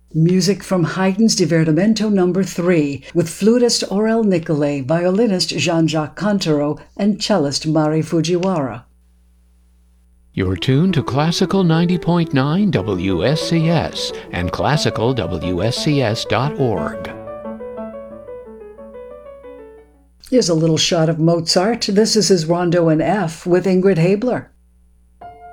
Music from Haydn's Divertimento No. 3 with flutist Aurel Nicolay, violinist Jean-Jacques Cantero, and cellist Mari Fujiwara. You're tuned to Classical 90.9 WSCS and classicalwscs.org. Here's a little shot of Mozart. This is his Rondo in F with Ingrid Habler.